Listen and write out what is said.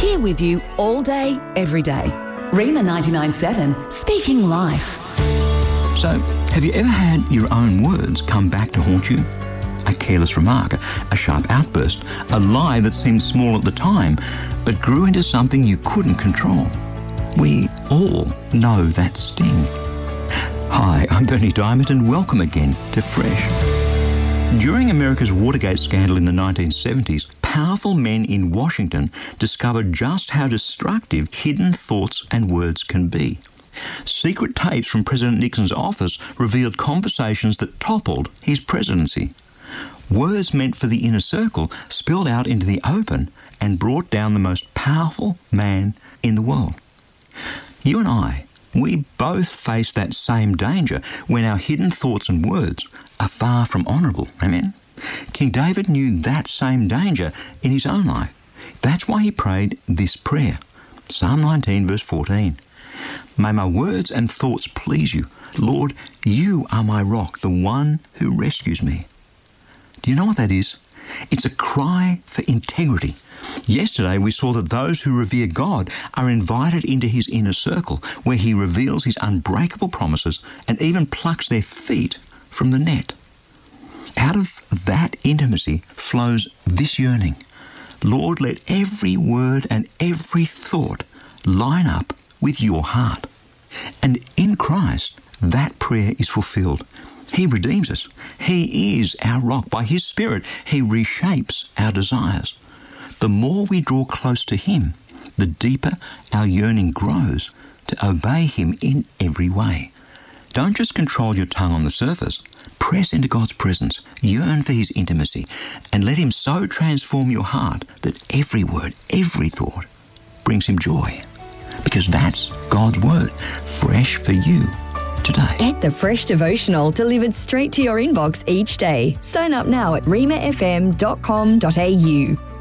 Here with you all day, every day. Rima 99.7, speaking life. So, have you ever had your own words come back to haunt you? A careless remark, a sharp outburst, a lie that seemed small at the time, but grew into something you couldn't control. We all know that sting. Hi, I'm Bernie Diamond and welcome again to Fresh. During America's Watergate scandal in the 1970s, powerful men in Washington discovered just how destructive hidden thoughts and words can be. Secret tapes from President Nixon's office revealed conversations that toppled his presidency. Words meant for the inner circle spilled out into the open and brought down the most powerful man in the world. You and I, we both face that same danger when our hidden thoughts and words are far from honourable. Amen? King David knew that same danger in his own life. That's why he prayed this prayer. Psalm 19 verse 14. May my words and thoughts please you. Lord, you are my rock, the one who rescues me. Do you know what that is? It's a cry for integrity. Yesterday we saw that those who revere God are invited into his inner circle, where he reveals his unbreakable promises and even plucks their feet from the net. Out of that intimacy flows this yearning. Lord, let every word and every thought line up with your heart. And in Christ, that prayer is fulfilled. He redeems us. He is our rock. By his Spirit, he reshapes our desires. The more we draw close to him, the deeper our yearning grows to obey him in every way. Don't just control your tongue on the surface. Press into God's presence, yearn for his intimacy, and let him so transform your heart that every word, every thought brings him joy. Because that's God's word, fresh for you today. Get the Fresh Devotional delivered straight to your inbox each day. Sign up now at rimafm.com.au.